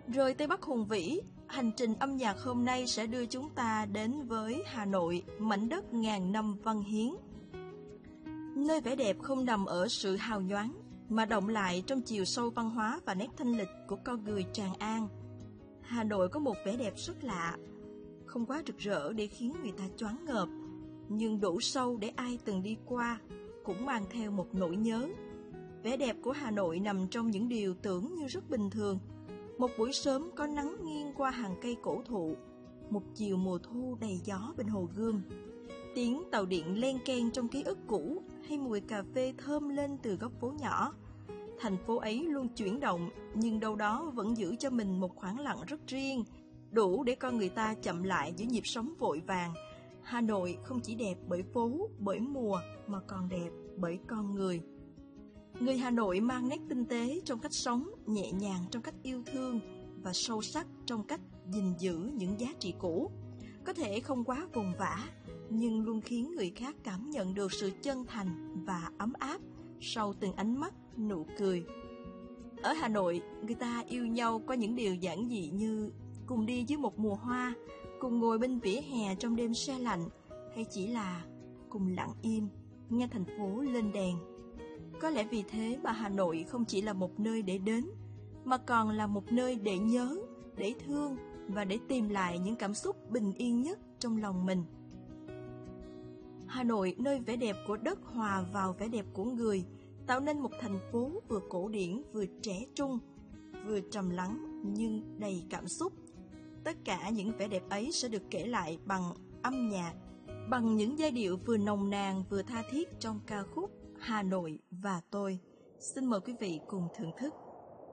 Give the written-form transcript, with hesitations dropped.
Rồi Tây Bắc hùng vĩ, hành trình âm nhạc hôm nay sẽ đưa chúng ta đến với Hà Nội, mảnh đất ngàn năm văn hiến. Nơi vẻ đẹp không nằm ở sự hào nhoáng, mà động lại trong chiều sâu văn hóa và nét thanh lịch của con người Tràng An. Hà Nội có một vẻ đẹp rất lạ, không quá rực rỡ để khiến người ta choáng ngợp, nhưng đủ sâu để ai từng đi qua cũng mang theo một nỗi nhớ. Vẻ đẹp của Hà Nội nằm trong những điều tưởng như rất bình thường. Một buổi sớm có nắng nghiêng qua hàng cây cổ thụ, một chiều mùa thu đầy gió bên Hồ Gươm, tiếng tàu điện len keng trong ký ức cũ, hay mùi cà phê thơm lên từ góc phố nhỏ. Thành phố ấy luôn chuyển động, nhưng đâu đó vẫn giữ cho mình một khoảng lặng rất riêng, đủ để con người ta chậm lại giữa nhịp sống vội vàng. Hà Nội không chỉ đẹp bởi phố, bởi mùa, mà còn đẹp bởi con người. Người Hà Nội mang nét tinh tế trong cách sống, nhẹ nhàng trong cách yêu thương và sâu sắc trong cách gìn giữ những giá trị cũ. Có thể không quá vồn vã, nhưng luôn khiến người khác cảm nhận được sự chân thành và ấm áp sau từng ánh mắt, nụ cười. Ở Hà Nội, người ta yêu nhau qua những điều giản dị như cùng đi dưới một mùa hoa, cùng ngồi bên vỉa hè trong đêm se lạnh, hay chỉ là cùng lặng im, nghe thành phố lên đèn. Có lẽ vì thế mà Hà Nội không chỉ là một nơi để đến, mà còn là một nơi để nhớ, để thương và để tìm lại những cảm xúc bình yên nhất trong lòng mình. Hà Nội, nơi vẻ đẹp của đất hòa vào vẻ đẹp của người, tạo nên một thành phố vừa cổ điển vừa trẻ trung, vừa trầm lắng nhưng đầy cảm xúc. Tất cả những vẻ đẹp ấy sẽ được kể lại bằng âm nhạc, bằng những giai điệu vừa nồng nàn vừa tha thiết trong ca khúc Hà Nội và tôi. Xin mời quý vị cùng thưởng thức.